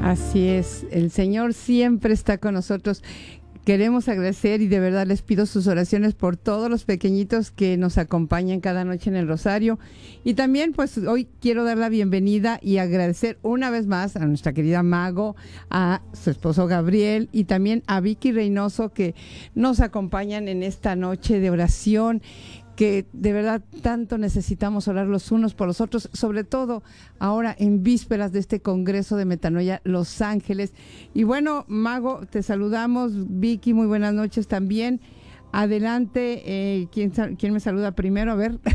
Así es, el Señor siempre está con nosotros. Queremos agradecer y de verdad les pido sus oraciones por todos los pequeñitos que nos acompañan cada noche en el Rosario. Y también pues hoy quiero dar la bienvenida y agradecer una vez más a nuestra querida Mago, a su esposo Gabriel y también a Vicky Reynoso que nos acompañan en esta noche de oración, que de verdad tanto necesitamos orar los unos por los otros, sobre todo ahora en vísperas de este Congreso de Metanoia Los Ángeles. Y bueno, Mago, te saludamos. Vicky, muy buenas noches también. Adelante, ¿quién me saluda primero? A ver.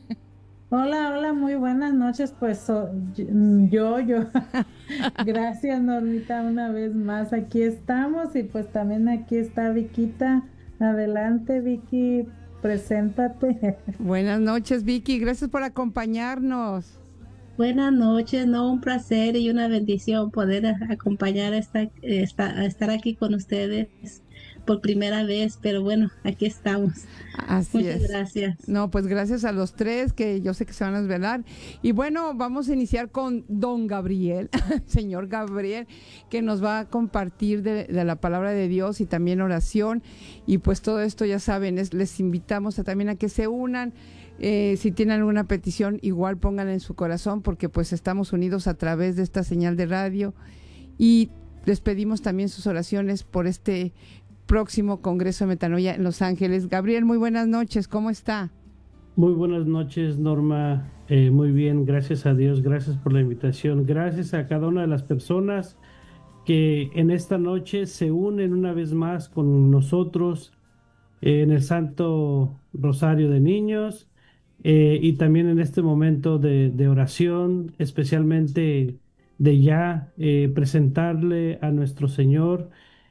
Hola, muy buenas noches. Pues yo. Gracias, Normita, una vez más. Aquí estamos y pues también aquí está Viquita. Adelante, Vicky, preséntate. Buenas noches, Vicky. Gracias por acompañarnos. Buenas noches, no, un placer y una bendición poder acompañar a estar aquí con ustedes por primera vez, pero bueno, aquí estamos. Así Muchas es. gracias. No, pues gracias a los tres que yo sé que se van a desvelar. Y bueno, vamos a iniciar con don Gabriel, señor Gabriel, que nos va a compartir de la palabra de Dios y también oración. Y pues todo esto ya saben, les invitamos también a que se unan. Si tienen alguna petición, igual pónganla en su corazón porque pues estamos unidos a través de esta señal de radio. Y les pedimos también sus oraciones por este próximo Congreso de Metanoia en Los Ángeles. Gabriel, muy buenas noches, ¿cómo está? Muy buenas noches, Norma. Muy bien, gracias a Dios, gracias por la invitación, gracias a cada una de las personas que en esta noche se unen una vez más con nosotros en el Santo Rosario de Niños y también en este momento de oración, especialmente de ya presentarle a nuestro Señor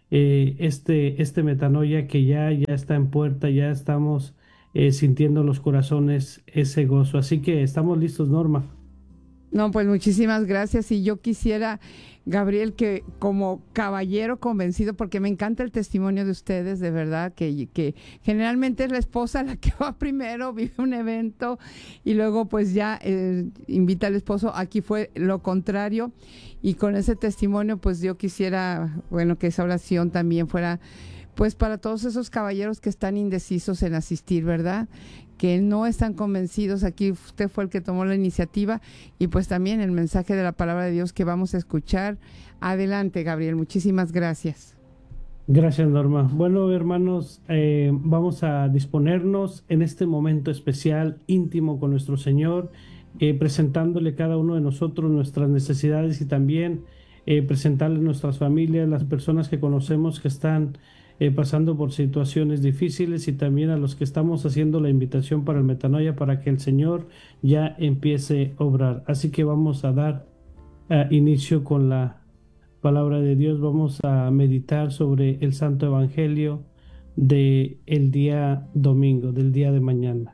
este metanoia que ya está en puerta, ya estamos sintiendo los corazones ese gozo. Así que estamos listos, Norma. No, pues muchísimas gracias. Y yo quisiera, Gabriel, que como caballero convencido, porque me encanta el testimonio de ustedes, de verdad, que generalmente es la esposa la que va primero, vive un evento y luego pues ya invita al esposo. Aquí fue lo contrario y con ese testimonio pues yo quisiera, bueno, que esa oración también fuera pues para todos esos caballeros que están indecisos en asistir, ¿verdad? Que no están convencidos. Aquí usted fue el que tomó la iniciativa y pues también el mensaje de la palabra de Dios que vamos a escuchar. Adelante, Gabriel, muchísimas gracias. Gracias, Norma. Bueno, hermanos, vamos a disponernos en este momento especial, íntimo con nuestro Señor, presentándole cada uno de nosotros nuestras necesidades y también presentarle nuestras familias, las personas que conocemos que están pasando por situaciones difíciles y también a los que estamos haciendo la invitación para el metanoia para que el Señor ya empiece a obrar. Así que vamos a dar inicio con la palabra de Dios. Vamos a meditar sobre el Santo Evangelio del día domingo, del día de mañana.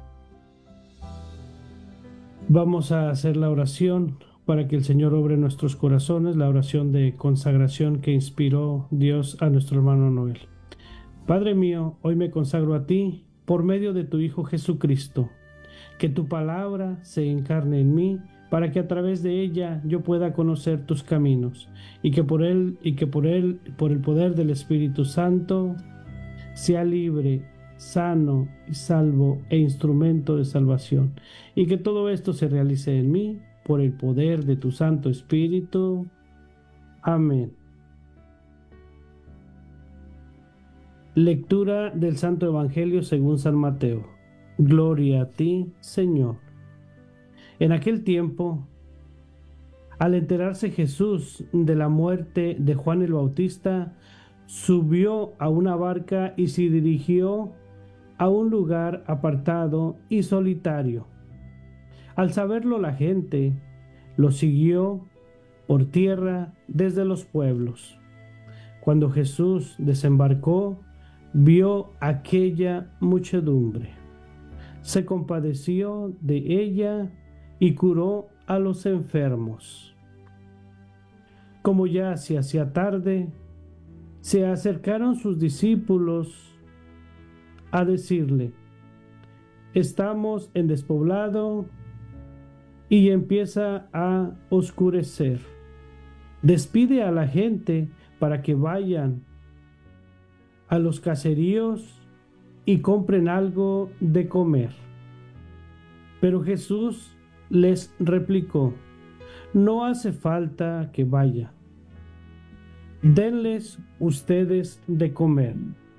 Vamos a hacer la oración para que el Señor obre en nuestros corazones, la oración de consagración que inspiró Dios a nuestro hermano Noel. Padre mío, hoy me consagro a ti por medio de tu Hijo Jesucristo. Que tu palabra se encarne en mí para que a través de ella yo pueda conocer tus caminos y que por el poder del Espíritu Santo sea libre, sano y salvo e instrumento de salvación, y que todo esto se realice en mí por el poder de tu Santo Espíritu. Amén. Lectura del Santo Evangelio según San Mateo. Gloria a ti, Señor. En aquel tiempo, al enterarse Jesús de la muerte de Juan el Bautista, subió a una barca y se dirigió a un lugar apartado y solitario. Al saberlo la gente lo siguió por tierra desde los pueblos. Cuando Jesús desembarcó, vio aquella muchedumbre. Se compadeció de ella y curó a los enfermos. Como ya se hacía tarde, se acercaron sus discípulos a decirle: estamos en despoblado y empieza a oscurecer. Despide a la gente para que vayan a los caseríos y compren algo de comer. Pero Jesús les replicó: no hace falta que vaya. Denles ustedes de comer.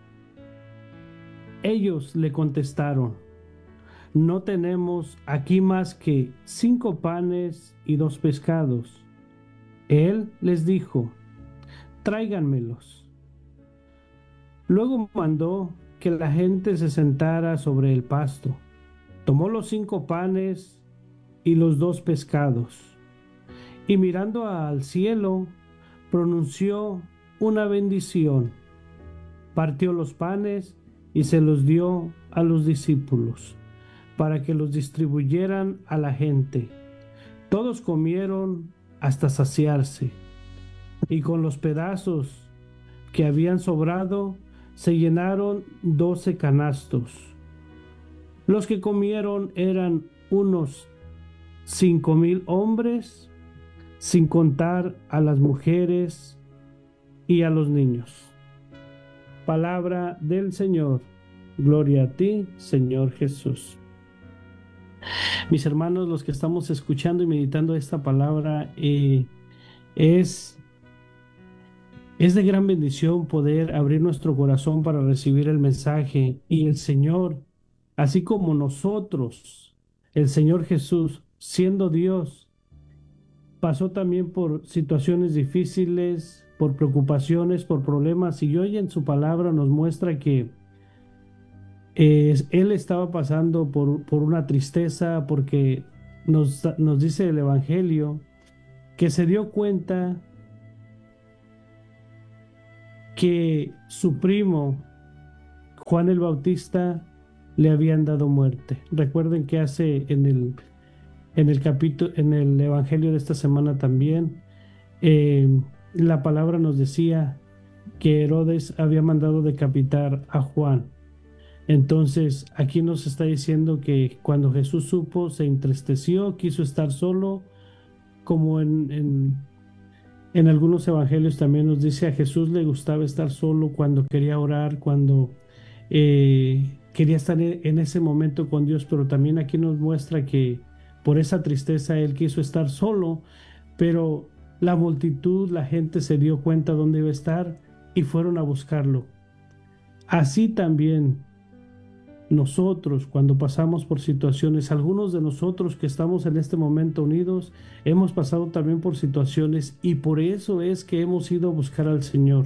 Ellos le contestaron: no tenemos aquí más que 5 panes y 2 pescados. Él les dijo: tráiganmelos. Luego mandó que la gente se sentara sobre el pasto. Tomó los 5 panes y los 2 pescados, y mirando al cielo, pronunció una bendición. Partió los panes y se los dio a los discípulos, para que los distribuyeran a la gente. Todos comieron hasta saciarse, y con los pedazos que habían sobrado, se llenaron 12 canastos. Los que comieron eran unos 5,000 hombres, sin contar a las mujeres y a los niños. Palabra del Señor. Gloria a ti, Señor Jesús. Mis hermanos, los que estamos escuchando y meditando esta palabra, es de gran bendición poder abrir nuestro corazón para recibir el mensaje. Y el Señor, así como nosotros, el Señor Jesús, siendo Dios, pasó también por situaciones difíciles, por preocupaciones, por problemas, y hoy en su palabra nos muestra que Él estaba pasando por una tristeza, porque nos dice el Evangelio que se dio cuenta que su primo, Juan el Bautista, le habían dado muerte. Recuerden que hace en el capítulo, en el Evangelio de esta semana también, la palabra nos decía que Herodes había mandado decapitar a Juan. Entonces aquí nos está diciendo que cuando Jesús supo, se entristeció, quiso estar solo, como en algunos evangelios también nos dice, a Jesús le gustaba estar solo cuando quería orar, cuando quería estar en ese momento con Dios, pero también aquí nos muestra que por esa tristeza Él quiso estar solo, pero la multitud, la gente se dio cuenta dónde iba a estar y fueron a buscarlo. Así también nosotros, cuando pasamos por situaciones, algunos de nosotros que estamos en este momento unidos, hemos pasado también por situaciones, y por eso es que hemos ido a buscar al Señor.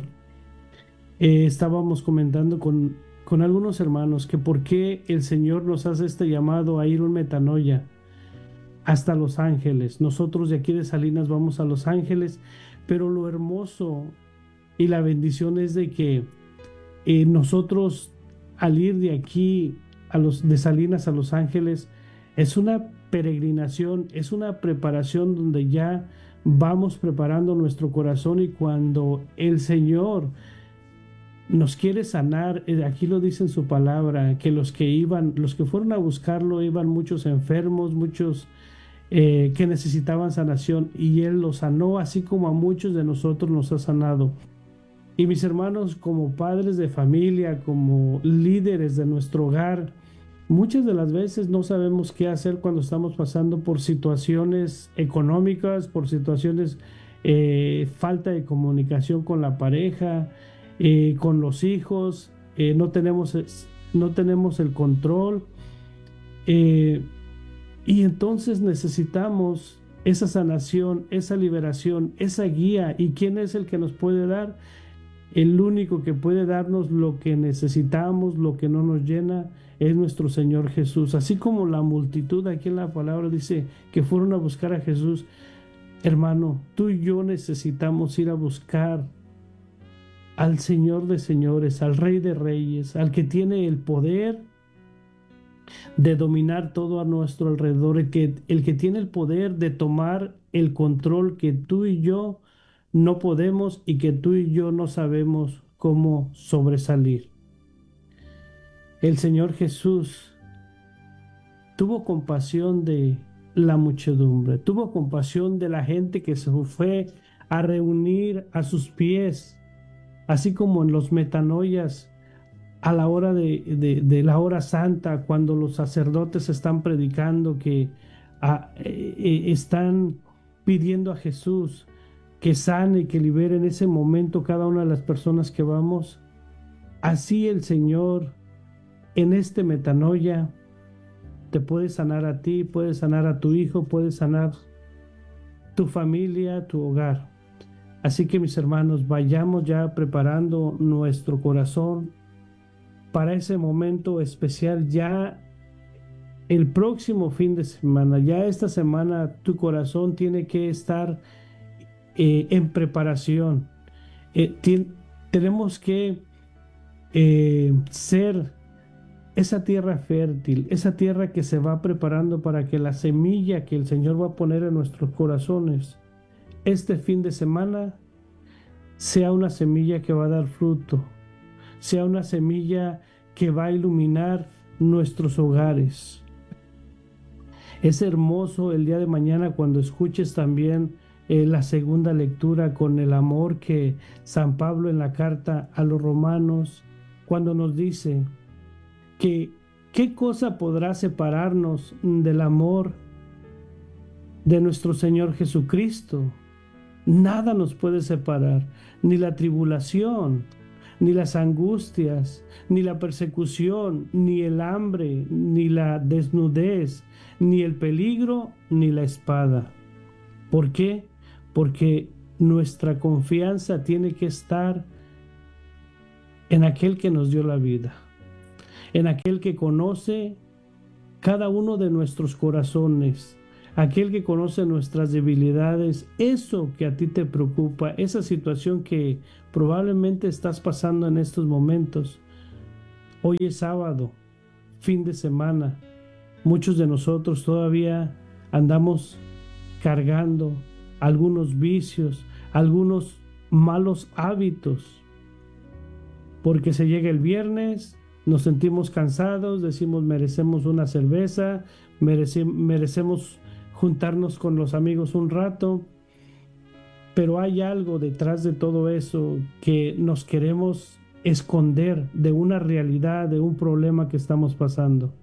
Estábamos comentando con algunos hermanos que por qué el Señor nos hace este llamado a ir un metanoia hasta Los Ángeles. Nosotros de aquí de Salinas vamos a Los Ángeles, pero lo hermoso y la bendición es de que nosotros, al ir de aquí de Salinas a Los Ángeles, es una peregrinación, es una preparación donde ya vamos preparando nuestro corazón, y cuando el Señor nos quiere sanar, aquí lo dice en su palabra, que los que fueron a buscarlo, iban muchos enfermos, muchos que necesitaban sanación, y Él los sanó, así como a muchos de nosotros nos ha sanado. Y mis hermanos, como padres de familia, como líderes de nuestro hogar, muchas de las veces no sabemos qué hacer cuando estamos pasando por situaciones económicas, por situaciones, falta de comunicación con la pareja, con los hijos, no tenemos el control, y entonces necesitamos esa sanación, esa liberación, esa guía. ¿Y quién es el que nos puede dar? El único que puede darnos lo que necesitamos, lo que no nos llena, es nuestro Señor Jesús. Así como la multitud aquí en la palabra dice que fueron a buscar a Jesús, hermano, tú y yo necesitamos ir a buscar al Señor de señores, al Rey de reyes, al que tiene el poder de dominar todo a nuestro alrededor, el que tiene el poder de tomar el control que tú y yo no podemos, y que tú y yo no sabemos cómo sobresalir. El Señor Jesús tuvo compasión de la muchedumbre, tuvo compasión de la gente que se fue a reunir a sus pies, así como en los metanoias, a la hora de la hora santa, cuando los sacerdotes están predicando, que están pidiendo a Jesús que sane y que libere en ese momento cada una de las personas que vamos. Así el Señor en este metanoia te puede sanar a ti, puede sanar a tu hijo, puede sanar tu familia, tu hogar. Así que, mis hermanos, vayamos ya preparando nuestro corazón para ese momento especial. Ya el próximo fin de semana, ya esta semana, tu corazón tiene que estar en preparación. Tenemos que ser esa tierra fértil, esa tierra que se va preparando para que la semilla que el Señor va a poner en nuestros corazones este fin de semana sea una semilla que va a dar fruto, sea una semilla que va a iluminar nuestros hogares. Es hermoso el día de mañana cuando escuches también la segunda lectura con el amor que San Pablo en la carta a los romanos, cuando nos dice que qué cosa podrá separarnos del amor de nuestro Señor Jesucristo. Nada nos puede separar, ni la tribulación, ni las angustias, ni la persecución, ni el hambre, ni la desnudez, ni el peligro, ni la espada. ¿Por qué? Porque nuestra confianza tiene que estar en aquel que nos dio la vida, en aquel que conoce cada uno de nuestros corazones, aquel que conoce nuestras debilidades, eso que a ti te preocupa, esa situación que probablemente estás pasando en estos momentos. Hoy es sábado, fin de semana. Muchos de nosotros todavía andamos cargando algunos vicios, algunos malos hábitos, porque se llega el viernes, nos sentimos cansados, decimos merecemos una cerveza, merecemos juntarnos con los amigos un rato, pero hay algo detrás de todo eso que nos queremos esconder de una realidad, de un problema que estamos pasando.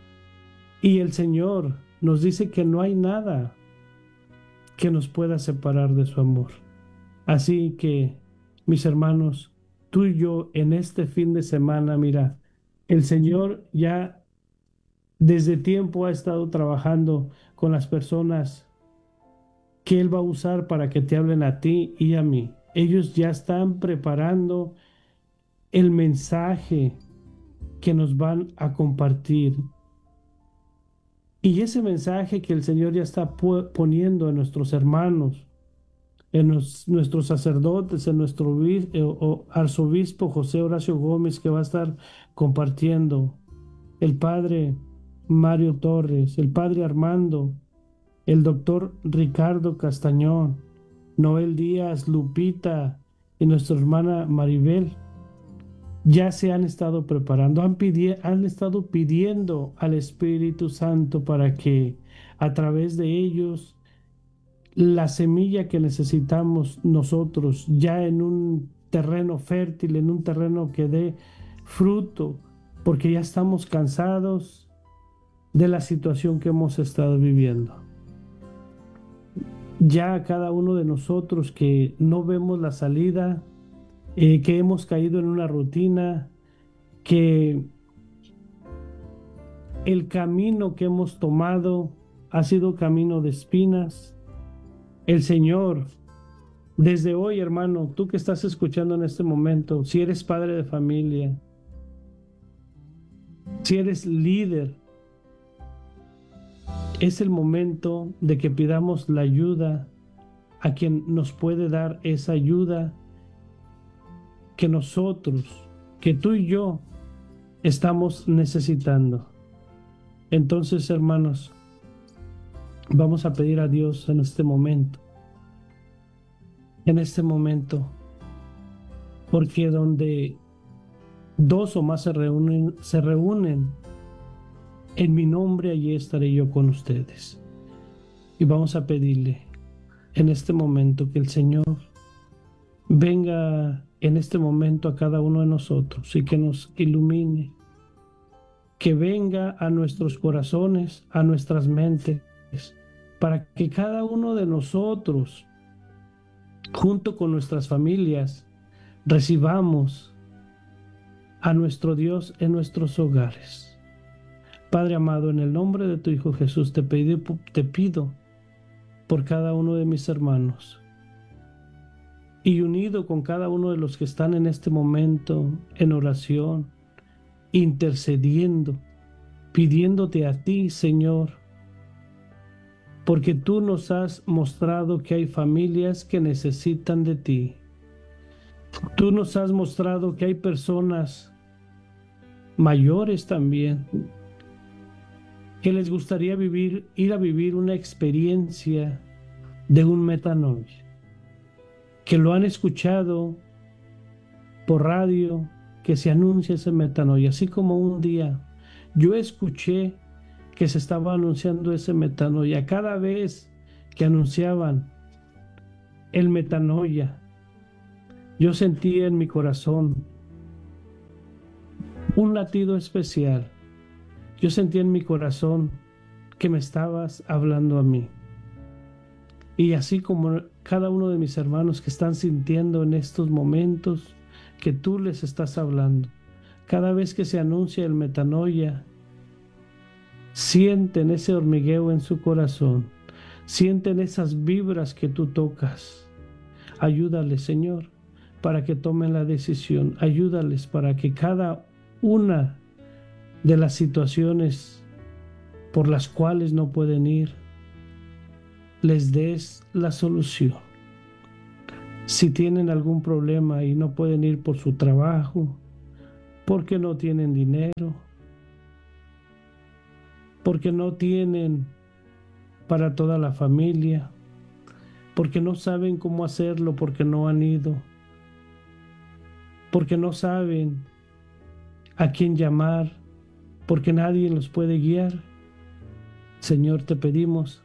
Y el Señor nos dice que no hay nada que nos pueda separar de su amor. Así que, mis hermanos, tú y yo en este fin de semana, mira, el Señor ya desde tiempo ha estado trabajando con las personas que Él va a usar para que te hablen a ti y a mí. Ellos ya están preparando el mensaje que nos van a compartir. Y ese mensaje que el Señor ya está poniendo en nuestros hermanos, en nuestros sacerdotes, en nuestro arzobispo José Horacio Gómez, que va a estar compartiendo, el padre Mario Torres, el padre Armando, el doctor Ricardo Castañón, Noel Díaz, Lupita y nuestra hermana Maribel, ya se han estado preparando, han estado pidiendo al Espíritu Santo para que a través de ellos la semilla que necesitamos nosotros ya en un terreno fértil, en un terreno que dé fruto, porque ya estamos cansados de la situación que hemos estado viviendo. Ya cada uno de nosotros que no vemos la salida, que hemos caído en una rutina, que el camino que hemos tomado ha sido camino de espinas. El Señor, desde hoy, hermano, tú que estás escuchando en este momento, si eres padre de familia, si eres líder, es el momento de que pidamos la ayuda a quien nos puede dar esa ayuda que nosotros, que tú y yo estamos necesitando. Entonces, hermanos, vamos a pedir a Dios en este momento, porque donde dos o más se reúnen en mi nombre, allí estaré yo con ustedes. Y vamos a pedirle, en este momento, que el Señor venga en este momento a cada uno de nosotros y que nos ilumine, que venga a nuestros corazones, a nuestras mentes, para que cada uno de nosotros, junto con nuestras familias, recibamos a nuestro Dios en nuestros hogares. Padre amado, en el nombre de tu Hijo Jesús, te pido por cada uno de mis hermanos, y unido con cada uno de los que están en este momento en oración, intercediendo, pidiéndote a ti, Señor, porque tú nos has mostrado que hay familias que necesitan de ti. Tú nos has mostrado que hay personas mayores también que les gustaría ir a vivir una experiencia de un metanoia, que lo han escuchado por radio, que se anuncia ese metanoia, así como un día yo escuché que se estaba anunciando ese metanoia. Cada vez que anunciaban el metanoia, yo sentía en mi corazón un latido especial. Yo sentía en mi corazón que me estabas hablando a mí. Y así como cada uno de mis hermanos que están sintiendo en estos momentos que tú les estás hablando, cada vez que se anuncia el metanoia, sienten ese hormigueo en su corazón, sienten esas vibras que tú tocas. Ayúdales, Señor, para que tomen la decisión. Ayúdales para que cada una de las situaciones por las cuales no pueden ir, les des la solución. Si tienen algún problema y no pueden ir por su trabajo, porque no tienen dinero, porque no tienen para toda la familia, porque no saben cómo hacerlo, porque no han ido, porque no saben a quién llamar, porque nadie los puede guiar. Señor, te pedimos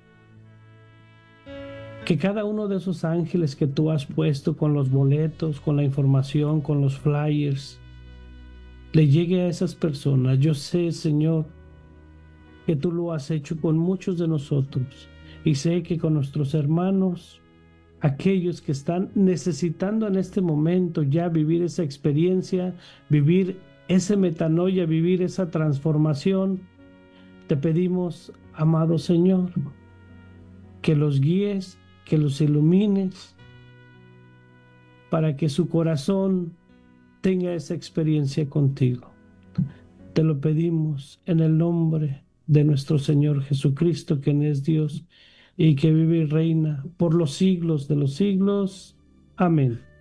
que cada uno de esos ángeles que tú has puesto con los boletos, con la información, con los flyers, le llegue a esas personas. Yo sé, Señor, que tú lo has hecho con muchos de nosotros, y sé que con nuestros hermanos, aquellos que están necesitando en este momento ya vivir esa experiencia, vivir ese metanoia, vivir esa transformación, te pedimos, amado Señor, que los guíes, que los ilumines, para que su corazón tenga esa experiencia contigo. Te lo pedimos en el nombre de nuestro Señor Jesucristo, quien es Dios y que vive y reina por los siglos de los siglos. Amén.